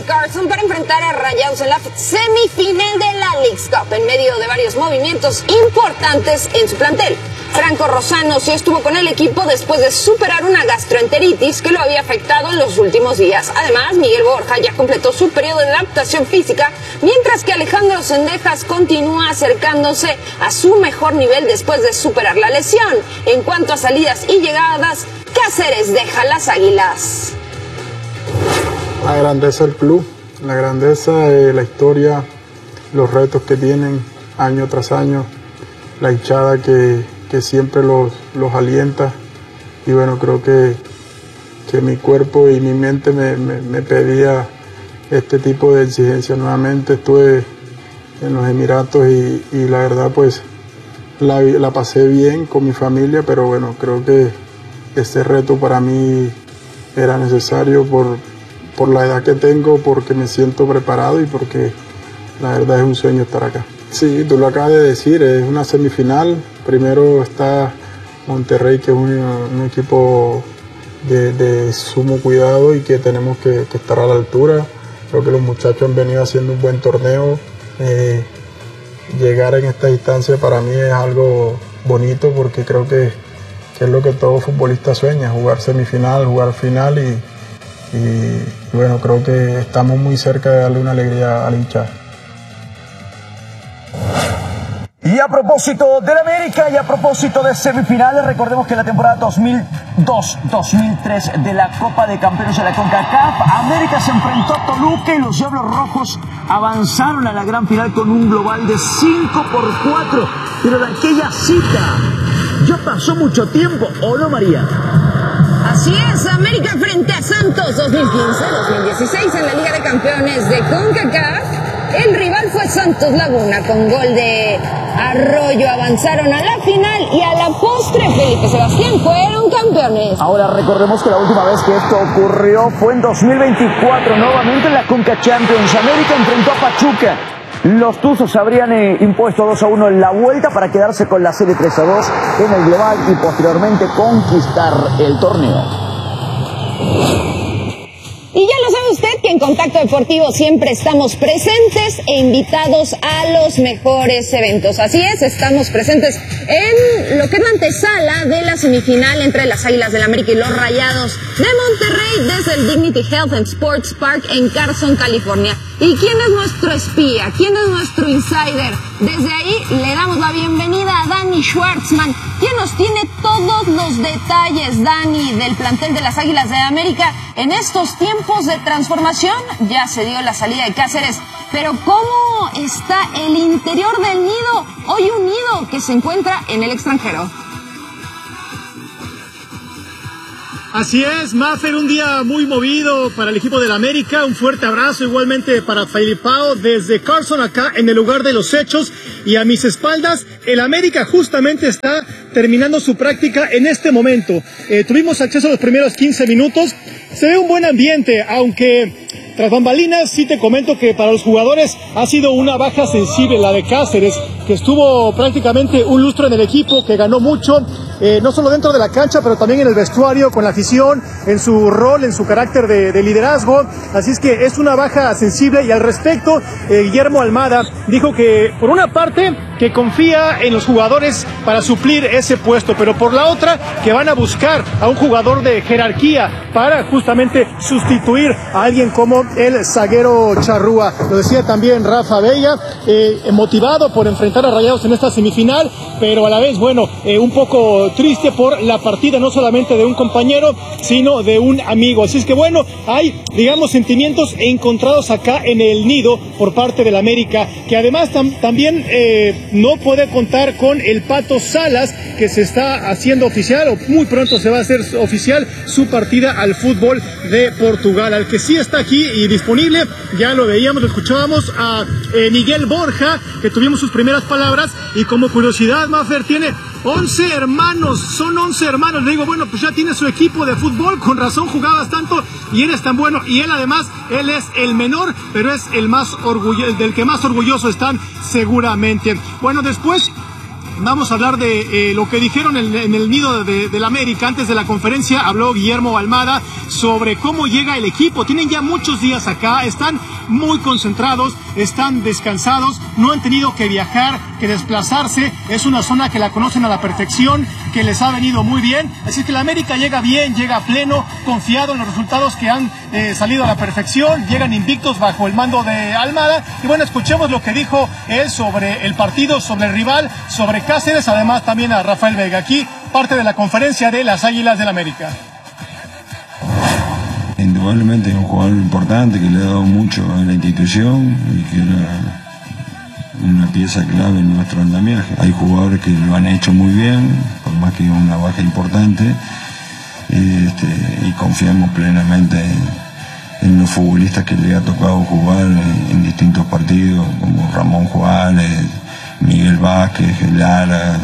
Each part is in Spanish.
Carson para enfrentar a Rayados en la semifinal de la Leagues Cup en medio de varios movimientos importantes en su plantel. Franco Rosano sí estuvo con el equipo después de superar una gastroenteritis que lo había afectado en los últimos días. Además, Miguel Borja ya completó su periodo de adaptación física, mientras que Alejandro Zendejas continúa acercándose a su mejor nivel después de superar la lesión. En cuanto a salidas y llegadas, Cáceres deja las Águilas. La grandeza del club, la grandeza de la historia, los retos que tienen año tras año, la hinchada que siempre los alienta, y bueno, creo que mi cuerpo y mi mente me pedía este tipo de exigencia. Nuevamente estuve en los Emiratos y la verdad pues la pasé bien con mi familia, pero bueno, creo que este reto para mí era necesario por la edad que tengo, porque me siento preparado y porque la verdad es un sueño estar acá. Sí, tú lo acabas de decir, es una semifinal. Primero está Monterrey, que es un equipo de sumo cuidado y que tenemos que estar a la altura. Creo que los muchachos han venido haciendo un buen torneo. Llegar en esta distancia para mí es algo bonito, porque creo que es lo que todo futbolista sueña, jugar semifinal, jugar final, y bueno, creo que estamos muy cerca de darle una alegría al hincha. Y a propósito del América y a propósito de semifinales, recordemos que en la temporada 2002-2003 de la Copa de Campeones de la CONCACAF, América se enfrentó a Toluca y los Diablos Rojos avanzaron a la gran final con un global de 5-4. Pero de aquella cita ya pasó mucho tiempo, ¿o no, María? Así es, América frente a Santos 2015-2016 en la Liga de Campeones de CONCACAF. El rival fue Santos Laguna, con gol de Arroyo avanzaron a la final y a la postre Felipe Sebastián fueron campeones. Ahora recordemos que la última vez que esto ocurrió fue en 2024, nuevamente en la Conca Champions. América enfrentó a Pachuca. Los Tuzos habrían impuesto 2-1 en la vuelta para quedarse con la serie 3-2 en el global y posteriormente conquistar el torneo. Y ya lo sabe usted que en Contacto Deportivo siempre estamos presentes e invitados a los mejores eventos. Así es, estamos presentes en lo que es la antesala de la semifinal entre las Águilas del América y los Rayados de Monterrey desde el Dignity Health and Sports Park en Carson, California. ¿Y quién es nuestro espía? ¿Quién es nuestro insider? Desde ahí le damos la bienvenida a Dani Schwartzman, quien nos tiene todos los detalles, Dani, del plantel de las Águilas de América en estos tiempos de transformación. Ya se dio la salida de Cáceres, pero ¿cómo está el interior del nido? Hoy un nido que se encuentra en el extranjero. Así es, Mafer, un día muy movido para el equipo del América. Un fuerte abrazo igualmente para Felipao desde Carson, acá en el lugar de los hechos. Y a mis espaldas, el América justamente está terminando su práctica en este momento. Tuvimos acceso a los primeros 15 minutos. Se ve un buen ambiente, aunque tras bambalinas sí te comento que para los jugadores ha sido una baja sensible la de Cáceres, que estuvo prácticamente un lustro en el equipo, que ganó mucho, no solo dentro de la cancha, pero también en el vestuario, con la afición, en su rol, en su carácter de liderazgo. Así es que es una baja sensible, y al respecto, Guillermo Almada dijo que, por una parte, que confía en los jugadores para suplir ese puesto, pero por la otra, que van a buscar a un jugador de jerarquía para justamente sustituir a alguien como el zaguero Charrúa. Lo decía también Rafa Bella, motivado por enfrentar a Rayados en esta semifinal, pero a la vez, bueno, un poco triste por la partida no solamente de un compañero, sino de un amigo. Así es que bueno, hay, digamos, sentimientos encontrados acá en el nido por parte del América, que además también no puede contar con el Pato Salas, que se está haciendo oficial, o muy pronto se va a hacer oficial su partida al fútbol de Portugal. Al que sí está aquí y disponible, ya lo veíamos, lo escuchábamos, a Miguel Borja, que tuvimos sus primeras palabras, y como curiosidad, Mafer, tiene 11 hermanos, son 11 hermanos. Le digo, bueno, pues ya tiene su equipo de fútbol, con razón jugabas tanto y eres tan bueno. Y él además, él es el menor, pero es el más del que más orgulloso están seguramente. Bueno, después Vamos a hablar de lo que dijeron en el nido del América. Antes de la conferencia habló Guillermo Almada sobre cómo llega el equipo. Tienen ya muchos días acá, están muy concentrados, están descansados, no han tenido que viajar, que desplazarse. Es una zona que la conocen a la perfección, que les ha venido muy bien. Así que el América llega bien, llega pleno, confiado en los resultados que han salido a la perfección. Llegan invictos bajo el mando de Almada. Y bueno, escuchemos lo que dijo él sobre el partido, sobre el rival, sobre Cáceres, además también a Rafael Vega. Aquí parte de la conferencia de las Águilas del América. Indudablemente es un jugador importante que le ha dado mucho a la institución y que era una pieza clave en nuestro andamiaje. Hay jugadores que lo han hecho muy bien, por más que una baja importante, y confiamos plenamente en los futbolistas que le ha tocado jugar en distintos partidos, como Ramón Juárez, Miguel Vázquez, Lara,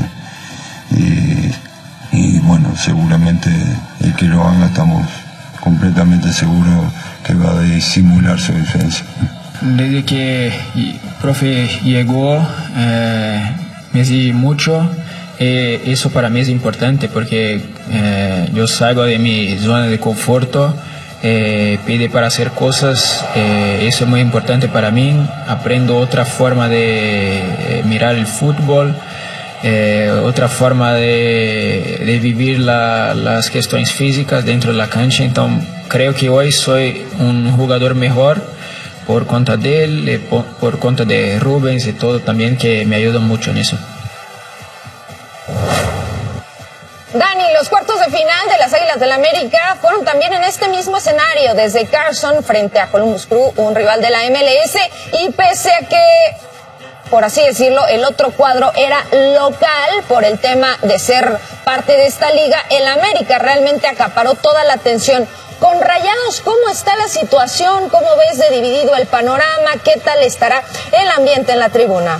y bueno, seguramente el que lo haga estamos completamente seguros que va a disimular su defensa. Desde que el profe llegó, me di mucho. Eso para mí es importante porque yo salgo de mi zona de conforto, pide para hacer cosas, eso es muy importante para mí. Aprendo otra forma de mirar el fútbol, otra forma de vivir las cuestiones físicas dentro de la cancha. Entonces creo que hoy soy un jugador mejor por cuenta de él, por cuenta de Rubens y todo también, que me ayudan mucho en eso. Dani, los cuartos de final de las Águilas del América fueron también en este mismo escenario, desde Carson frente a Columbus Crew, un rival de la MLS, y pese a que, por así decirlo, el otro cuadro era local por el tema de ser parte de esta liga, el América realmente acaparó toda la atención. Con Rayados, ¿cómo está la situación? ¿Cómo ves de dividido el panorama? ¿Qué tal estará el ambiente en la tribuna?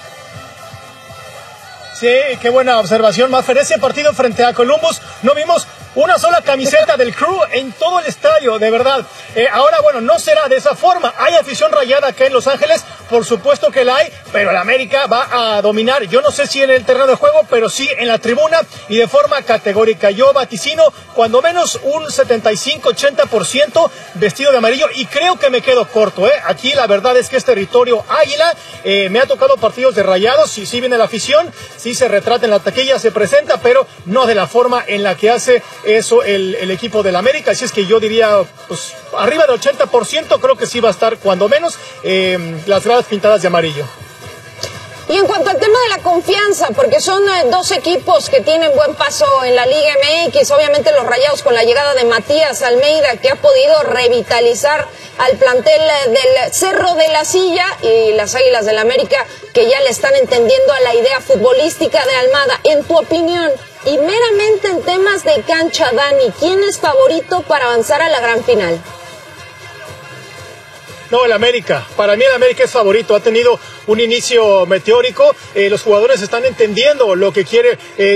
Sí, qué buena observación, Mafer. Ese partido frente a Columbus, no vimos una sola camiseta del Crew en todo el estadio, de verdad. Ahora, bueno, no será de esa forma. Hay afición rayada acá en Los Ángeles, por supuesto que la hay, pero el América va a dominar. Yo no sé si en el terreno de juego, pero sí en la tribuna y de forma categórica. Yo vaticino cuando menos un 75-80% vestido de amarillo y creo que me quedo corto. Aquí la verdad es que es territorio Águila. Me ha tocado partidos de Rayados, sí viene la afición, sí se retrata en la taquilla, se presenta, pero no de la forma en la que hace eso el equipo del América. Así es que yo diría, pues arriba del 80%, creo que sí va a estar cuando menos las gradas pintadas de amarillo. Y en cuanto al tema de la confianza, porque son dos equipos que tienen buen paso en la Liga MX, obviamente los Rayados con la llegada de Matías Almeida, que ha podido revitalizar al plantel del Cerro de la Silla, y las Águilas del América, que ya le están entendiendo a la idea futbolística de Almada. En tu opinión, y meramente en temas de cancha, Dani, ¿quién es favorito para avanzar a la gran final? No, el América. Para mí el América es favorito. Ha tenido un inicio meteórico. Los jugadores están entendiendo lo que quiere